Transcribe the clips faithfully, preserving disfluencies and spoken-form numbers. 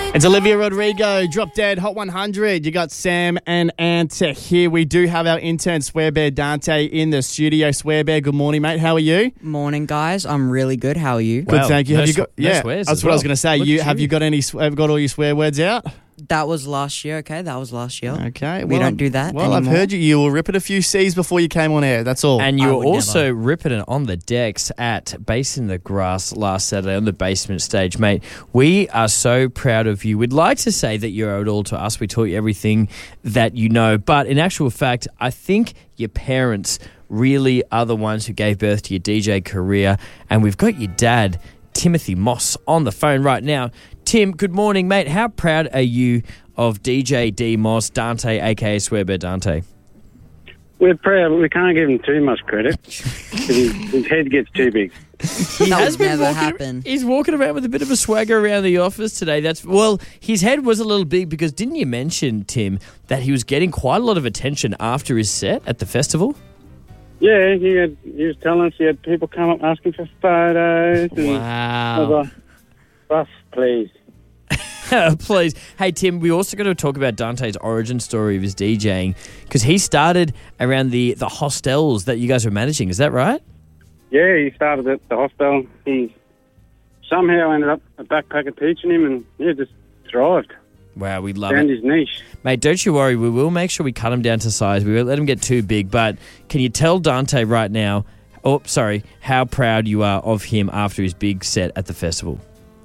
It's Olivia Rodrigo, Drop Dead, Hot one hundred. You got Sam and Ant here. We do have our intern, Swearbear Dante, in the studio. Swearbear, good morning, mate. How are you? Morning, guys. I'm really good. How are you? Good, Wow. thank you. No Have you got? sw- no yeah, swears that's as what I was well. going to say. Look You at have you. you got any? sw- Have you got all your swear words out? That was last year, okay? That was last year. Okay, We don't do that Well, I've anymore. heard you. You were ripping a few C's before you came on air. That's all. And I you were would also ripping it on the decks at Base in the Grass last Saturday on the basement stage, mate. We are so proud of you. We'd like to say that you owe it all to us. We taught you everything that you know. But in actual fact, I think your parents really are the ones who gave birth to your D J career. And we've got your dad, Timothy Moss, on the phone right now. Tim, good morning, mate. How proud are you of D J D Moss, Dante, a k a. Swearbear Dante? We're proud, but we can't give him too much credit. 'Cause his, his head gets too big. He That has would been never walking, happen. He's walking around with a bit of a swagger around the office today. That's well, his head was a little big because didn't you mention, Tim, that he was getting quite a lot of attention after his set at the festival? Yeah, he, had, he was telling us he had people come up asking for photos. And I was Wow. like, Russ, please. Please. Hey, Tim, we're also going to talk about Dante's origin story of his DJing because he started around the, the hostels that you guys were managing. Is that right? Yeah, he started at the hostel. He somehow ended up a backpacker teaching him and, yeah, just thrived. Wow, we love Found it. his niche. Mate, don't you worry. We will make sure we cut him down to size. We won't let him get too big. But can you tell Dante right now, oh, sorry, how proud you are of him after his big set at the festival?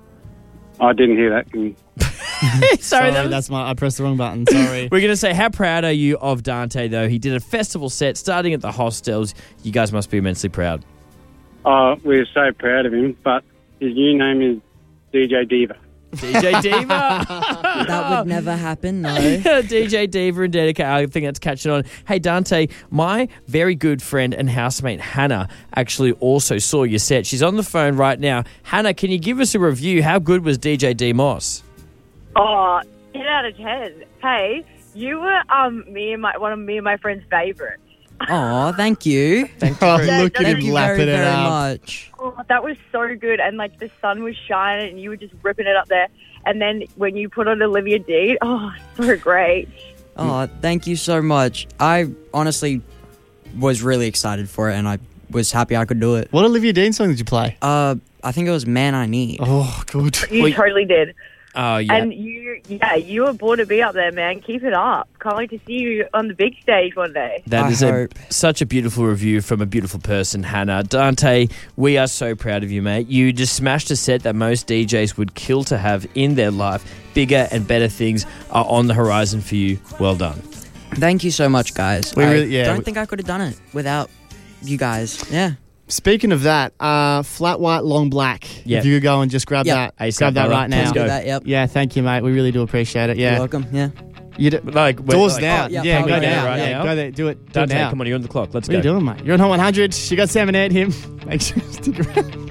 I didn't hear that. Mm. sorry, Sorry, that was- that's my. I pressed the wrong button. Sorry. We're going to say, how proud are you of Dante, though? He did a festival set starting at the hostels. You guys must be immensely proud. Oh, we're so proud of him, but his new name is D J Diva. D J Diva. That would never happen, no. D J Diva and Dedica, I think that's catching on. Hey, Dante, my very good friend and housemate Hannah actually also saw your set. She's on the phone right now. Hannah, can you give us a review? How good was D J D Moss? Oh, ten out of ten. Hey, you were um me and my one of me and my friend's favourites. Aw, thank you. Thank Oh, Yeah, look at thank him you lapping very, it very up. much. Oh, that was so good, and like the sun was shining, and you were just ripping it up there. And then when you put on Olivia Dean, oh, so great. Oh, thank you so much. I honestly was really excited for it, and I was happy I could do it. What Olivia Dean song did you play? Uh, I think it was Man I Need. Oh, good. You Well, totally did. Oh, yeah. And you, yeah, you were born to be up there, man. Keep it up. Can't wait to see you on the big stage one day. That I is a, hope. such a beautiful review from a beautiful person, Hannah. Dante, we are so proud of you, mate. You just smashed a set that most D Js would kill to have in their life. Bigger and better things are on the horizon for you. Well done. Thank you so much, guys. We I really- yeah, don't we- think I could have done it without you guys. Yeah. Speaking of that, uh, flat white, long black. Yeah. If you could go and just grab Yeah. that, ASAP, grab that brother. right now. Let's Do go. that, yep. Yeah, thank you, mate. We really do appreciate it. You're Yeah. welcome. Yeah. You do, Like, we're- doors like- down. oh, yeah, yeah, probably go right down. now, right yeah, now. go there. Do it. Do it Dante, now. come on, you're on the clock. Let's What are go. you doing, mate? You're on Hot one hundred. You got Sam and Ed, him. Make sure you stick around.